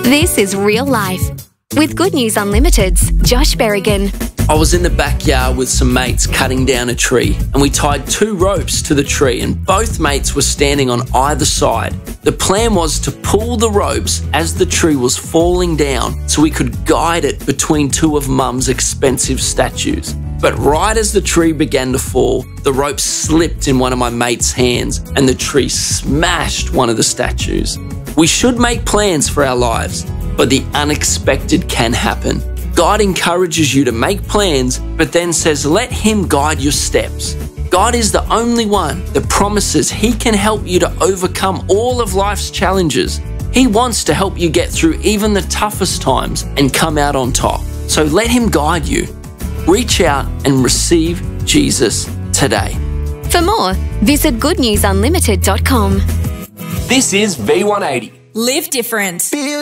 This is real life. With Good News Unlimited's Josh Berrigan. I was in the backyard with some mates cutting down a tree, and we tied 2 ropes to the tree, and both mates were standing on either side. The plan was to pull the ropes as the tree was falling down so we could guide it between 2 of Mum's expensive statues. But right as the tree began to fall, the rope slipped in one of my mate's hands and the tree smashed one of the statues. We should make plans for our lives, but the unexpected can happen. God encourages you to make plans, but then says, let Him guide your steps. God is the only one that promises He can help you to overcome all of life's challenges. He wants to help you get through even the toughest times and come out on top. So let Him guide you. Reach out and receive Jesus today. For more, visit goodnewsunlimited.com. This is V180. Live different.